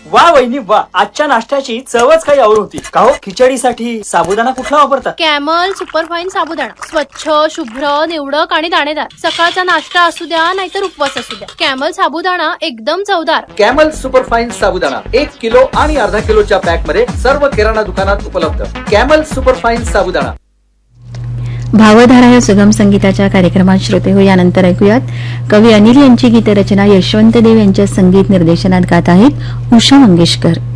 वा वहिनी वा, आजच्या नाश्त्याची चवच काही और होती. का हो, खिचडीसाठी साबुदाणा कुठला वापरता? कॅमल सुपरफाईन साबुदाणा. स्वच्छ, शुभ्र, निवडक आणि दाणेदार. सकाळचा नाश्ता असू द्या नाहीतर उपवास असू द्या, कॅमल साबुदाणा एकदम चवदार. कॅमल सुपरफाईन साबुदाणा 1 किलो आणि अर्धा किलोच्या पॅक मध्ये सर्व किराणा दुकानात उपलब्ध. कॅमल सुपरफाईन साबुदाणा. भावधारा या सुगम संगीताच्या कार्यक्रमात श्रोते हो, यानंतर ऐकूयात कवी अनिल यांची गीतरचना यशवंत देव यांच्या संगीत निर्देशनात गात आहेत उषा मंगेशकर.